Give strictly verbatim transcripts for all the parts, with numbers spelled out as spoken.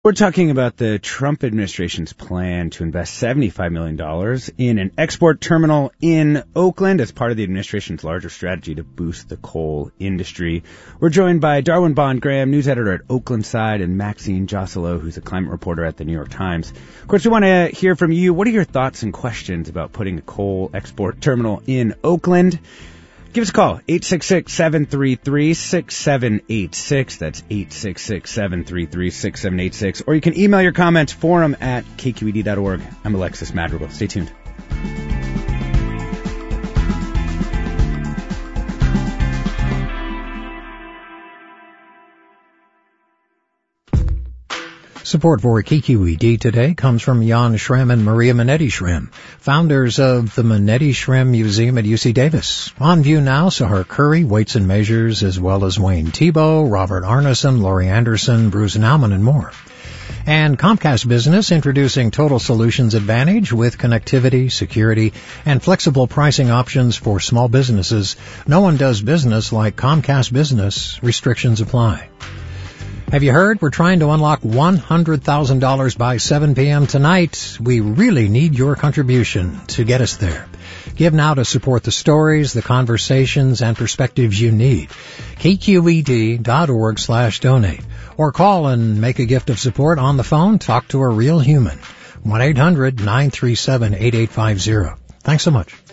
We're talking about the Trump administration's plan to invest seventy-five million dollars in an export terminal in Oakland as part of the administration's larger strategy to boost the coal industry. We're joined by Darwin Bond-Graham, news editor at Oakland Side, and Maxine Joselo, who's a climate reporter at the New York Times. Of course, we want to hear from you. What are your thoughts and questions about putting a coal export terminal in Oakland? Give us a call, eight six six, seven three three, six seven eight six. That's eight six six, seven three three, six seven eight six. Or you can email your comments, forum at k q e d dot org. I'm Alexis Madrigal. Stay tuned. Support for K Q E D today comes from Jan Shrem and Maria Minetti-Shrem, founders of the Minetti-Shrem Museum at U C Davis. On view now, Sahar Curry, Weights and Measures, as well as Wayne Thibault, Robert Arneson, Laurie Anderson, Bruce Nauman, and more. And Comcast Business introducing Total Solutions Advantage with connectivity, security, and flexible pricing options for small businesses. No one does business like Comcast Business. Restrictions apply. Have you heard? We're trying to unlock one hundred thousand dollars by seven p.m. tonight. We really need your contribution to get us there. Give now to support the stories, the conversations, and perspectives you need. k q e d dot org slash donate. Or call and make a gift of support on the phone. Talk to a real human. one eight hundred, nine three seven, eight eight five zero. Thanks so much.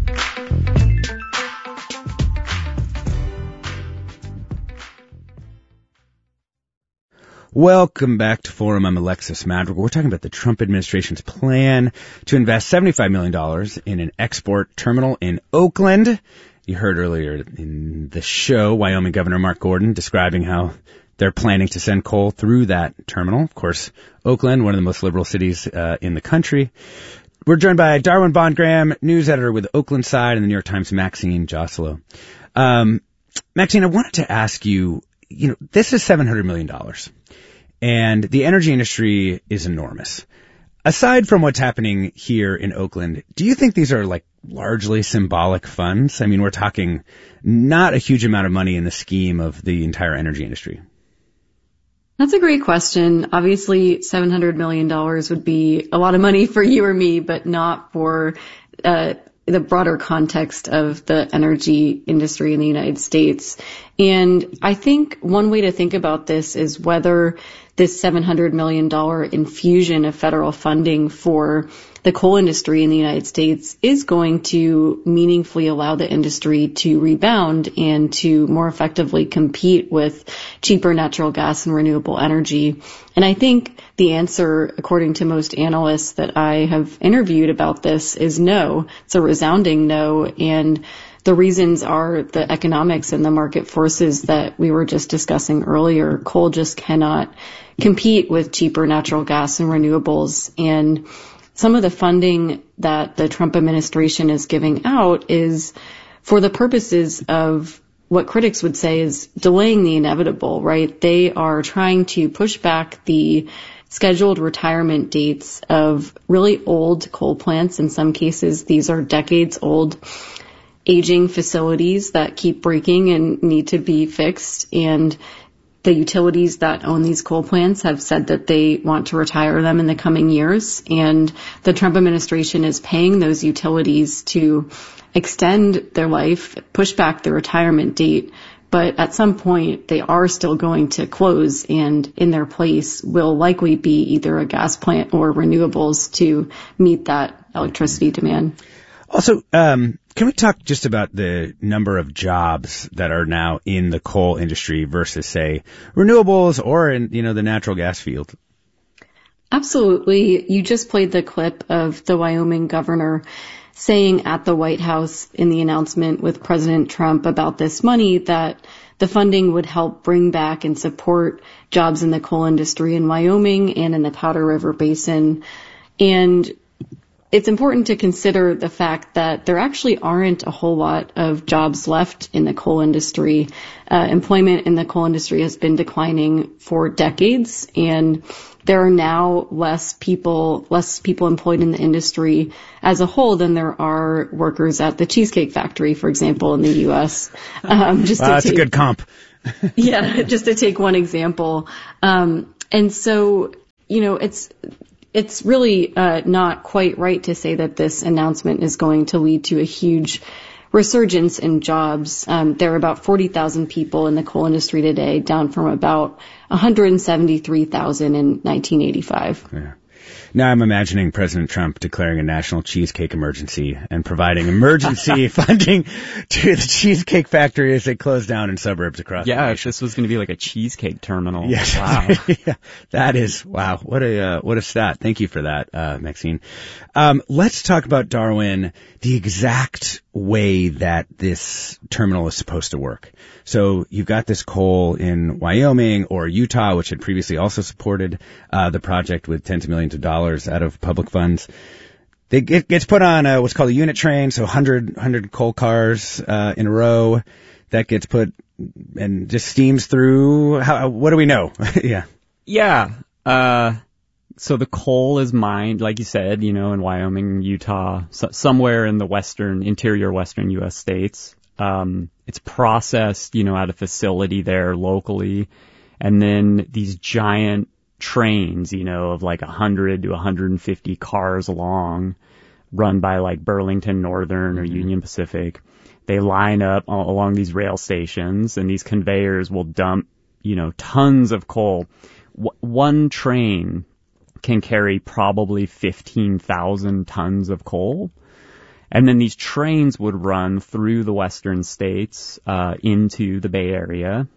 Welcome back to Forum. I'm Alexis Madrigal. We're talking about the Trump administration's plan to invest seventy-five million dollars in an export terminal in Oakland. You heard earlier in the show Wyoming Governor Mark Gordon describing how they're planning to send coal through that terminal. Of course, Oakland, one of the most liberal cities uh, in the country. We're joined by Darwin Bond-Graham, news editor with Oakland Side and the New York Times, Maxine Joselo. Um, Maxine, I wanted to ask you, you know, this is seven hundred million dollars. And the energy industry is enormous. Aside from what's happening here in Oakland, do you think these are like largely symbolic funds? I mean, we're talking not a huge amount of money in the scheme of the entire energy industry. That's a great question. Obviously, seven hundred million dollars would be a lot of money for you or me, but not for uh the broader context of the energy industry in the United States. And I think one way to think about this is whether this seven hundred million dollars infusion of federal funding for the coal industry in the United States is going to meaningfully allow the industry to rebound and to more effectively compete with cheaper natural gas and renewable energy. And I think the answer, according to most analysts that I have interviewed about this, is no. It's a resounding no. And the reasons are the economics and the market forces that we were just discussing earlier. Coal just cannot compete with cheaper natural gas and renewables. And some of the funding that the Trump administration is giving out is for the purposes of what critics would say is delaying the inevitable, right? They are trying to push back the scheduled retirement dates of really old coal plants. In some cases, these are decades old aging facilities that keep breaking and need to be fixed. And the utilities that own these coal plants have said that they want to retire them in the coming years. And the Trump administration is paying those utilities to extend their life, push back the retirement date. But at some point, they are still going to close, and in their place will likely be either a gas plant or renewables to meet that electricity demand. Also, um, can we talk just about the number of jobs that are now in the coal industry versus, say, renewables or in, you know, the natural gas field? Absolutely. You just played the clip of the Wyoming governor saying at the White House in the announcement with President Trump about this money that the funding would help bring back and support jobs in the coal industry in Wyoming and in the Powder River Basin. And it's important to consider the fact that there actually aren't a whole lot of jobs left in the coal industry. Uh, employment in the coal industry has been declining for decades, and there are now less people, less people employed in the industry as a whole than there are workers at the Cheesecake Factory, for example, in the U S. Um, just wow, to that's take, a good comp. yeah, just to take one example. Um, and so you know, it's it's really uh, not quite right to say that this announcement is going to lead to a huge resurgence in jobs. Um, there are about forty thousand people in the coal industry today, down from about one hundred seventy-three thousand in nineteen eighty-five. Yeah. Now I'm imagining President Trump declaring a national cheesecake emergency and providing emergency funding to the cheesecake factory as they close down in suburbs across yeah, the if this was going to be like a cheesecake terminal. Yes. Wow. Yeah, that is, wow. What a, uh, what a stat. Thank you for that, uh, Maxine. Um, let's talk about, Darwin, the exact way that this terminal is supposed to work. So you've got this coal in Wyoming or Utah, which had previously also supported uh, the project with tens of millions of dollars out of public funds. They, it gets put on a, what's called a unit train, so one hundred, one hundred coal cars uh, in a row. That gets put and just steams through. How, what do we know? Yeah. Yeah. Uh, so the coal is mined, like you said, you know, in Wyoming, Utah, so, somewhere in the western, interior western U S states. Um, it's processed, you know, at a facility there locally. And then these giant trains, you know, of like one hundred to one hundred fifty cars long, run by like Burlington Northern or Union Pacific. They line up along these rail stations, and these conveyors will dump, you know, tons of coal. W- one train can carry probably fifteen thousand tons of coal. And then these trains would run through the western states, uh, into the Bay Area.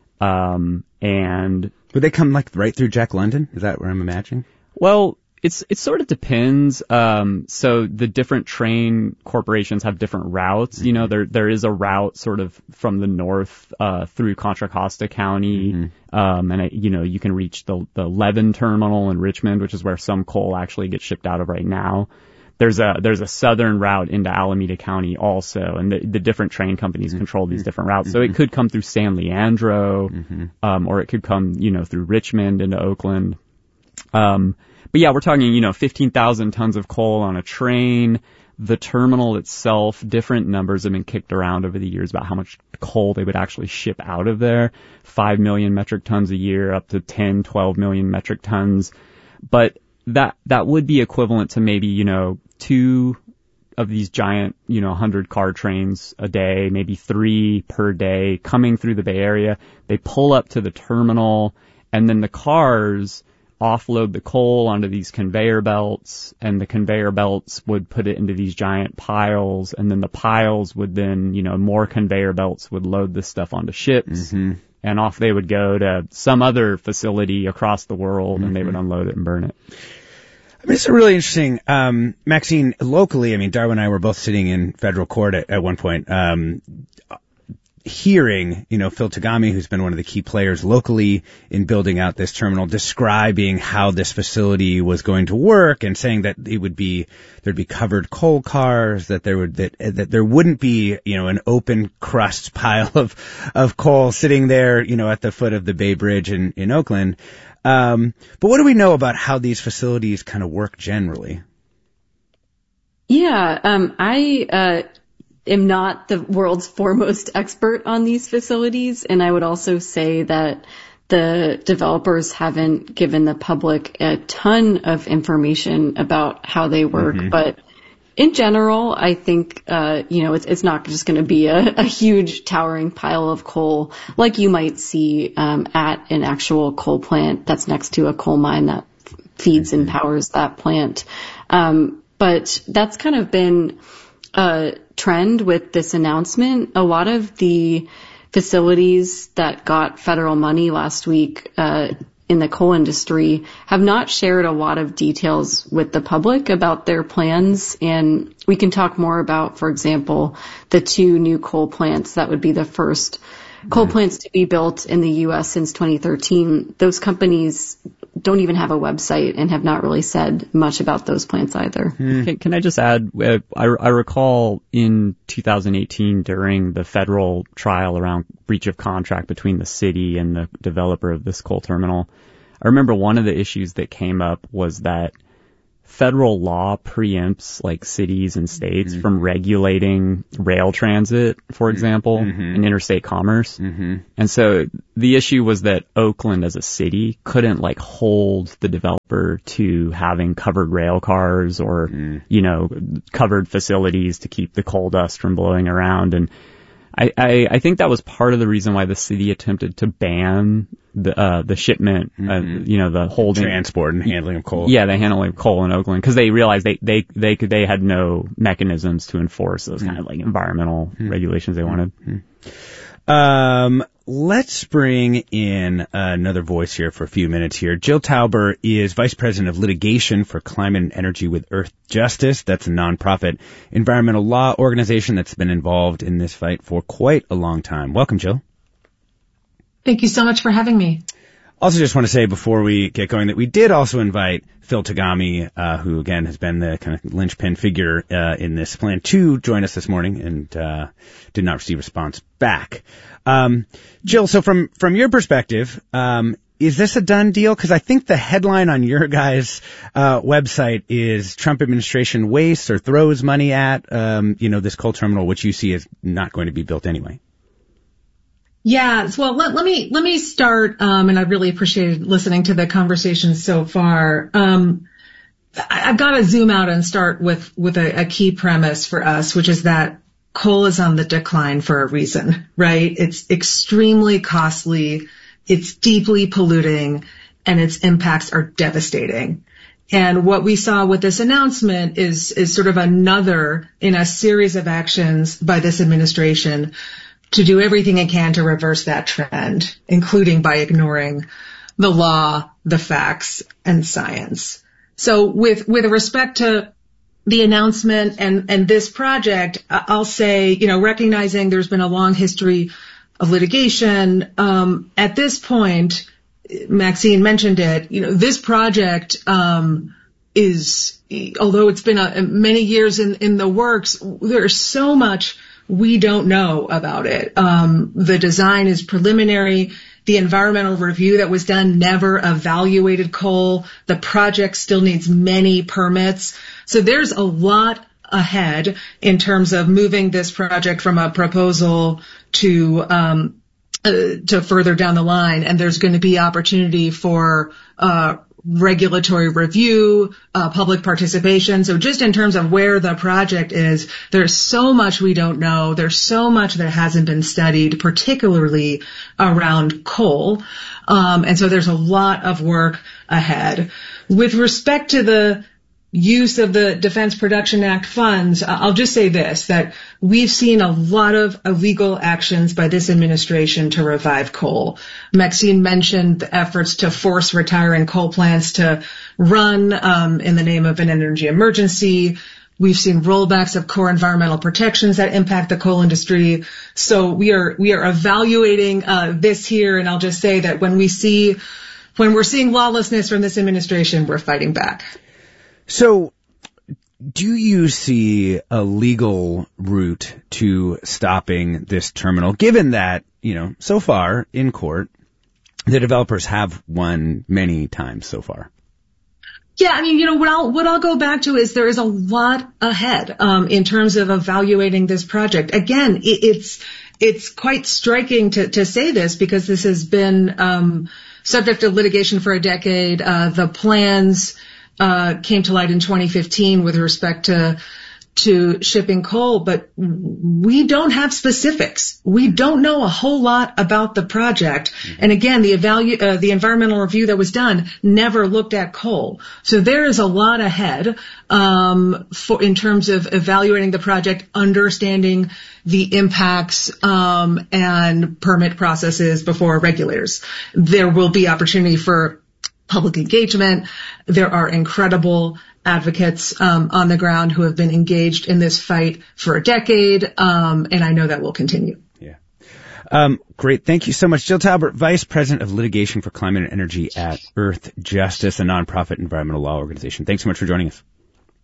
Um, and would they come like right through Jack London? Is that what I'm imagining? Well, it's, it sort of depends. Um, so the different train corporations have different routes. Mm-hmm. You know, there, there is a route sort of from the north, uh, through Contra Costa County. Mm-hmm. Um, and, it, you know, you can reach the, the Levin terminal in Richmond, which is where some coal actually gets shipped out of right now. There's a, there's a southern route into Alameda County also, and the, the different train companies mm-hmm. control these different routes. Mm-hmm. So it could come through San Leandro, mm-hmm. um, or it could come, you know, through Richmond into Oakland. Um, but yeah, we're talking, you know, fifteen thousand tons of coal on a train. The terminal itself, different numbers have been kicked around over the years about how much coal they would actually ship out of there. Five million metric tons a year, up to ten, twelve million metric tons. But that, that would be equivalent to maybe, you know, two of these giant, you know, one hundred car trains a day, maybe three per day coming through the Bay Area. They pull up to the terminal, and then the cars offload the coal onto these conveyor belts, and the conveyor belts would put it into these giant piles, and then the piles would then, you know, more conveyor belts would load this stuff onto ships, mm-hmm. and off they would go to some other facility across the world, mm-hmm. and they would unload it and burn it. I mean, it's really interesting. Um, Maxine, locally, I mean, Darwin and I were both sitting in federal court at, at one point, um, hearing, you know, Phil Tagami, who's been one of the key players locally in building out this terminal, describing how this facility was going to work and saying that it would be, there'd be covered coal cars, that there would, that, that there wouldn't be, you know, an open crust pile of, of coal sitting there, you know, at the foot of the Bay Bridge in, in Oakland. Um, but what do we know about how these facilities kind of work generally? Yeah, um, I, uh, am not the world's foremost expert on these facilities. And I would also say that the developers haven't given the public a ton of information about how they work. Mm-hmm. But in general, I think, uh, you know, it's, it's not just going to be a, a huge towering pile of coal like you might see, um, at an actual coal plant that's next to a coal mine that feeds mm-hmm. and powers that plant. Um, but that's kind of been a trend with this announcement. A lot of the facilities that got federal money last week, uh, in the coal industry have not shared a lot of details with the public about their plans. And we can talk more about, for example, the two new coal plants that would be the first coal plants to be built in the U S since twenty thirteen. Those companies don't even have a website and have not really said much about those plants either. Hmm. Can, can I just add, uh, I, I recall in two thousand eighteen during the federal trial around breach of contract between the city and the developer of this coal terminal, I remember one of the issues that came up was that federal law preempts like cities and states mm-hmm. from regulating rail transit, for example, mm-hmm. and interstate commerce. Mm-hmm. And so the issue was that Oakland as a city couldn't like hold the developer to having covered rail cars or, mm. you know, covered facilities to keep the coal dust from blowing around. And I, I, I think that was part of the reason why the city attempted to ban the uh, the shipment, mm-hmm. uh, you know, the holding, transport and handling of coal. Yeah, the handling of coal in Oakland, because they realized they they they could they had no mechanisms to enforce those mm-hmm. kind of like environmental mm-hmm. regulations they wanted. Mm-hmm. Um, let's bring in another voice here for a few minutes here. Jill Tauber is Vice President of Litigation for Climate and Energy with Earth Justice. That's a nonprofit environmental law organization that's been involved in this fight for quite a long time. Welcome, Jill. Thank you so much for having me. Also just want to say before we get going that we did also invite Phil Tagami, uh, who again has been the kind of linchpin figure uh, in this plan, to join us this morning and uh, did not receive a response back. Um, Jill, so from, from your perspective, um, is this a done deal? Because I think the headline on your guys' uh, website is Trump administration wastes or throws money at, um, you know, this coal terminal, which you see is not going to be built anyway. Yeah, well, let, let me let me start, um, and I've really appreciated listening to the conversation so far. Um, I, I've got to zoom out and start with with a, a key premise for us, which is that coal is on the decline for a reason, right? It's extremely costly, it's deeply polluting, and its impacts are devastating. And what we saw with this announcement is is sort of another in a series of actions by this administration to do everything it can to reverse that trend, including by ignoring the law, the facts, and science. So with, with respect to the announcement and, and this project, I'll say, you know, recognizing there's been a long history of litigation, um, at this point, Maxine mentioned it, you know, this project, um, is, although it's been a, many years in, in the works, there's so much we don't know about it. Um, the design is preliminary. The environmental review that was done never evaluated coal. The project still needs many permits. So there's a lot ahead in terms of moving this project from a proposal to, um, uh, to further down the line. And there's going to be opportunity for, uh, regulatory review, uh, public participation. So just in terms of where the project is, there's so much we don't know. There's so much that hasn't been studied, particularly around coal. Um, and so there's a lot of work ahead. With respect to the use of the Defense Production Act funds, I'll just say this, that we've seen a lot of illegal actions by this administration to revive coal. Maxine mentioned the efforts to force retiring coal plants to run um, in the name of an energy emergency. We've seen rollbacks of core environmental protections that impact the coal industry. So we are we are evaluating uh, this here, and I'll just say that when we see when we're seeing lawlessness from this administration, we're fighting back. So, do you see a legal route to stopping this terminal, given that, you know, so far in court, the developers have won many times so far? Yeah, I mean, you know, what I'll, what I'll go back to is there is a lot ahead, um, in terms of evaluating this project. Again, it, it's, it's quite striking to, to say this because this has been, um, subject to litigation for a decade. Uh, the plans, uh, came to light in twenty fifteen with respect to, to shipping coal, but we don't have specifics. We don't know a whole lot about the project. And again, the evalu- uh, the environmental review that was done never looked at coal. So there is a lot ahead, um, for, in terms of evaluating the project, understanding the impacts, um, and permit processes before regulators. There will be opportunity for public engagement. There are incredible advocates um, on the ground who have been engaged in this fight for a decade, um, and I know that will continue. Yeah. Um, great. Thank you so much. Jill Tauber, Vice President of Litigation for Climate and Energy at Earth Justice, a nonprofit environmental law organization. Thanks so much for joining us.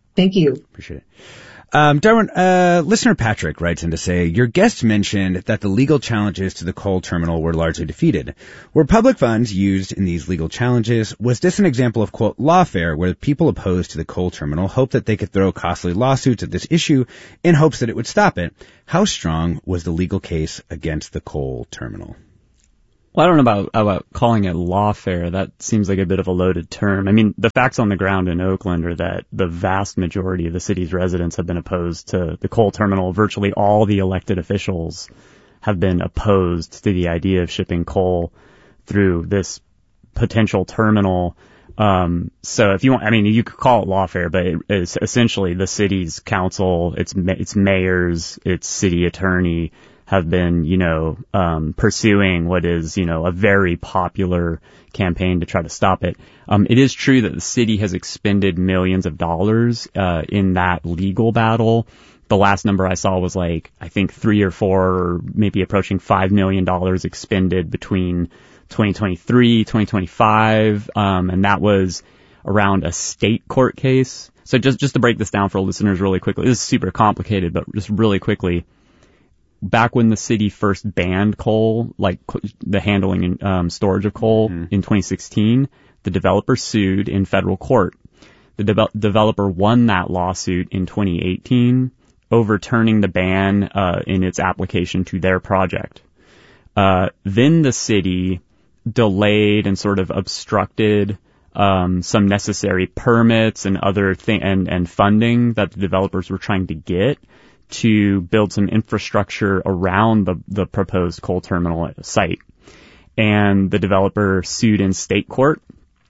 Thank you. Appreciate it. Um, Darwin, uh, listener Patrick writes in to say, your guest mentioned that the legal challenges to the coal terminal were largely defeated. Were public funds used in these legal challenges? Was this an example of, quote, lawfare, where people opposed to the coal terminal hoped that they could throw costly lawsuits at this issue in hopes that it would stop it? How strong was the legal case against the coal terminal? Well, I don't know about, about calling it lawfare. That seems like a bit of a loaded term. I mean, the facts on the ground in Oakland are that the vast majority of the city's residents have been opposed to the coal terminal. Virtually all the elected officials have been opposed to the idea of shipping coal through this potential terminal. Um, so if you want, I mean, you could call it lawfare, but it is essentially the city's council, its, its mayors, its city attorney, have been, you know, um, pursuing what is, you know, a very popular campaign to try to stop it. Um, it is true that the city has expended millions of dollars, uh, in that legal battle. The last number I saw was like, I think three or four, or maybe approaching five million dollars expended between twenty twenty-three, twenty twenty-five, um, and that was around a state court case. So just, just to break this down for listeners really quickly, this is super complicated, but just really quickly. Back when the city first banned coal, like the handling and um, storage of coal mm-hmm. in twenty sixteen, the developer sued in federal court. The de- developer won that lawsuit in twenty eighteen, overturning the ban uh, in its application to their project. Uh, then the city delayed and sort of obstructed um, some necessary permits and other thing and, and funding that the developers were trying to get to build some infrastructure around the, the proposed coal terminal site. And the developer sued in state court,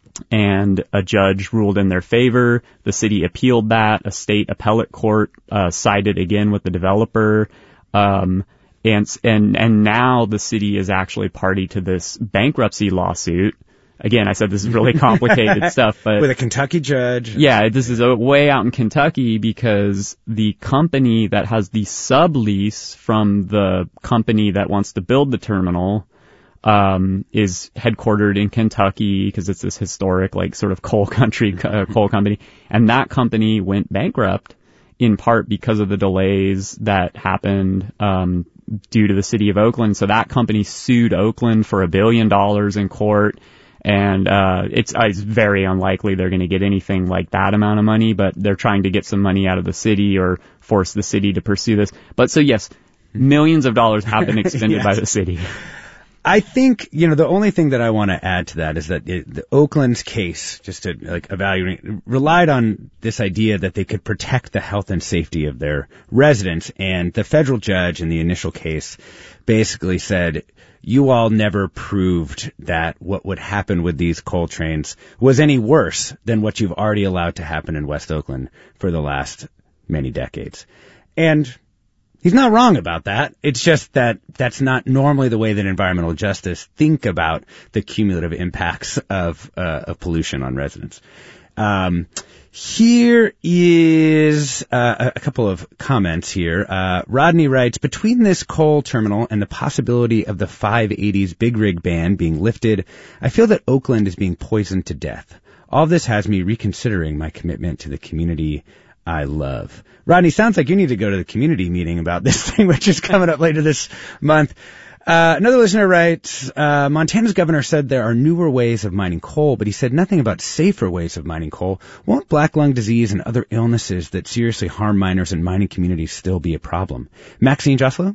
and a judge ruled in their favor. The city appealed that. A state appellate court uh, sided again with the developer. Um, and, and, and now the city is actually party to this bankruptcy lawsuit. Again, I said this is really complicated stuff, but with a Kentucky judge. Yeah, this is a, way out in Kentucky because the company that has the sublease from the company that wants to build the terminal um is headquartered in Kentucky because it's this historic, like, sort of coal country uh, coal company, and that company went bankrupt in part because of the delays that happened um due to the city of Oakland. So that company sued Oakland for a billion dollars in court. And, uh, it's, uh, it's very unlikely they're going to get anything like that amount of money, but they're trying to get some money out of the city or force the city to pursue this. But so yes, millions of dollars have been expended yes. by the city. I think, you know, the only thing that I want to add to that is that it, the Oakland's case, just to like evaluate, relied on this idea that they could protect the health and safety of their residents. And the federal judge in the initial case basically said, you all never proved that what would happen with these coal trains was any worse than what you've already allowed to happen in West Oakland for the last many decades. And he's not wrong about that. It's just that that's not normally the way that environmental justice think about the cumulative impacts of, uh, of pollution on residents. Um, here is uh, a couple of comments here. Uh, Rodney writes, between this coal terminal and the possibility of the five eighties big rig ban being lifted, I feel that Oakland is being poisoned to death. All of this has me reconsidering my commitment to the community I love. Rodney, sounds like you need to go to the community meeting about this thing, which is coming up later this month. Uh, another listener writes, uh, Montana's governor said there are newer ways of mining coal, but he said nothing about safer ways of mining coal. Won't black lung disease and other illnesses that seriously harm miners and mining communities still be a problem? Maxine Joslo?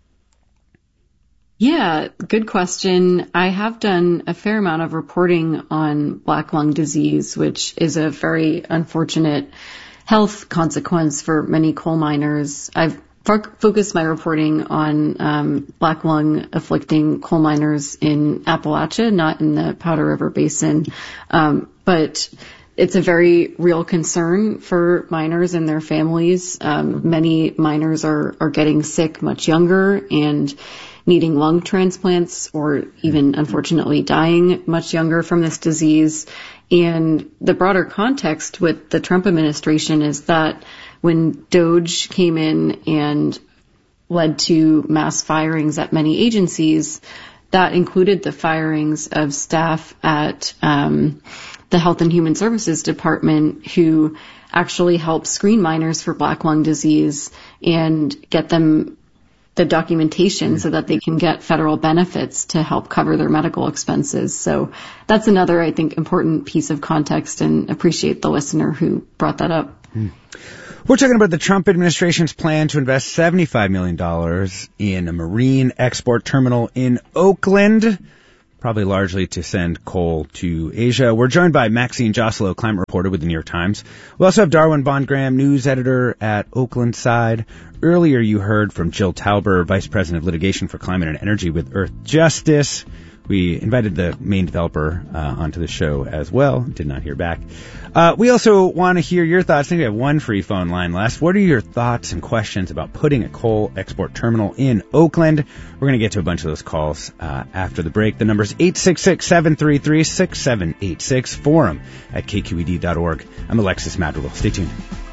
Yeah, good question. I have done a fair amount of reporting on black lung disease, which is a very unfortunate health consequence for many coal miners. I've focused my reporting on um, black lung afflicting coal miners in Appalachia, not in the Powder River Basin. Um, but it's a very real concern for miners and their families. Um, many miners are, are getting sick much younger and needing lung transplants, or even unfortunately dying much younger from this disease. And the broader context with the Trump administration is that when DOGE came in and led to mass firings at many agencies, that included the firings of staff at um, the Health and Human Services Department, who actually help screen miners for black lung disease and get them the documentation so that they can get federal benefits to help cover their medical expenses. So that's another, I think, important piece of context, and appreciate the listener who brought that up. Hmm. We're talking about the Trump administration's plan to invest seventy-five million dollars in a marine export terminal in Oakland, probably largely to send coal to Asia. We're joined by Maxine Joselo, climate reporter with the New York Times. We also have Darwin Bond-Graham, news editor at Oakland Side. Earlier you heard from Jill Tauber, Vice President of Litigation for Climate and Energy with Earth Justice. We invited the main developer uh, onto the show as well. Did not hear back. Uh, we also want to hear your thoughts. I think we have one free phone line left. What are your thoughts and questions about putting a coal export terminal in Oakland? We're going to get to a bunch of those calls uh, after the break. The number is eight six six, seven three three, six seven eight six. Forum at K Q E D dot org. I'm Alexis Madrigal. Stay tuned.